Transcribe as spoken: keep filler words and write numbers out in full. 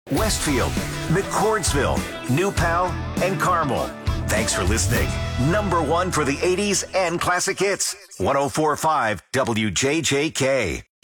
Westfield, McCordsville, New Pal, and Carmel. Thanks for listening. Number one for the eighties and classic hits. one oh four point five W J J K.